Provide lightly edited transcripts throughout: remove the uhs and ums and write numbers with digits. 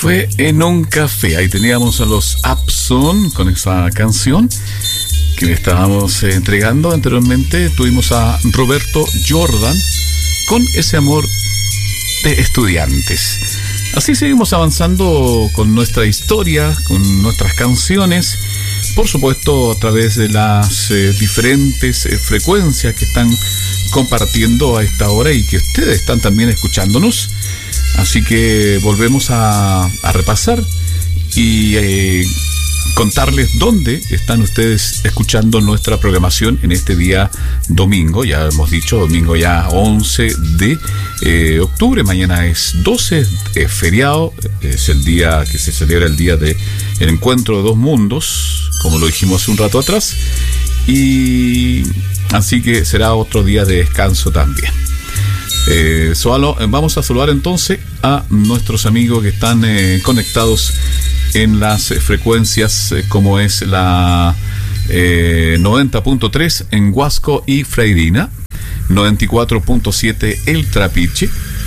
Fue en un café. Ahí teníamos a los Abson con esa canción que le estábamos entregando. Anteriormente tuvimos a Roberto Jordan con ese amor de estudiantes. Así seguimos avanzando con nuestra historia, con nuestras canciones, por supuesto a través de las diferentes frecuencias que están compartiendo a esta hora y que ustedes están también escuchándonos. Así que volvemos a repasar y contarles dónde están ustedes escuchando nuestra programación en este día domingo. Ya hemos dicho, domingo ya 11 de octubre. Mañana es 12, es feriado. Es el día que se celebra el día del encuentro de dos mundos, como lo dijimos hace un rato atrás. Y así que será otro día de descanso también. Vamos a saludar entonces a nuestros amigos que están conectados en las frecuencias como es la 90.3 en Huasco y Freirina, 94.7 El Trapiche,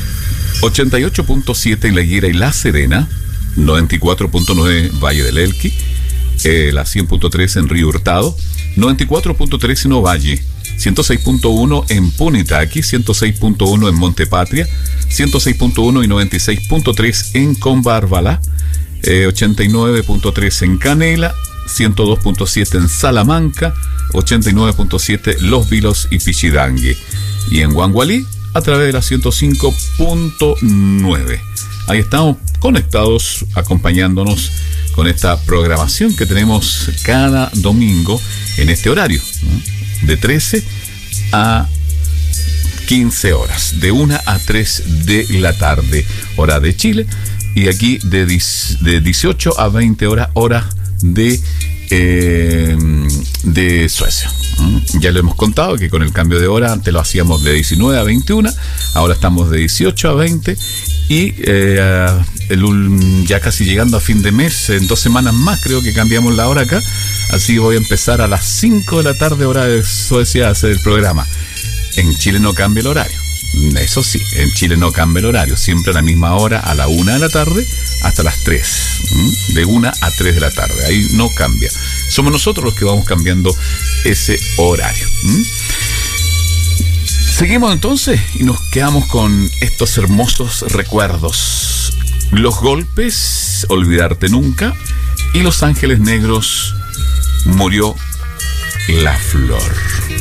88.7 en La Higuera y La Serena, 94.9 Valle del Elqui, la 100.3 en Río Hurtado, 94.3 en Ovalle, 106.1 en Punitaqui, 106.1 en Montepatria, 106.1 y 96.3 en Combarbalá, 89.3 en Canela, 102.7 en Salamanca, 89.7 Los Vilos y Pichidangue, y en Huangualí a través de la 105.9. Ahí estamos conectados, acompañándonos con esta programación que tenemos cada domingo en este horario, ¿no? De 13 a 15 horas, de 1 a 3 de la tarde, hora de Chile, y aquí de 18 a 20 horas, hora de Suecia. Ya lo hemos contado que con el cambio de hora antes lo hacíamos de 19 a 21, ahora estamos de 18 a 20 y ya casi llegando a fin de mes, en 2 semanas más creo que cambiamos la hora acá, así voy a empezar a las 5 de la tarde hora de Suecia a hacer el programa. En Chile no cambia el horario, eso sí, en Chile no cambia el horario, siempre a la misma hora, a la 1 de la tarde hasta las 3, de 1 a 3 de la tarde, ahí no cambia, somos nosotros los que vamos cambiando ese horario. Seguimos entonces y nos quedamos con estos hermosos recuerdos: Los Golpes, Olvidarte Nunca, y Los Ángeles Negros, Murió la Flor.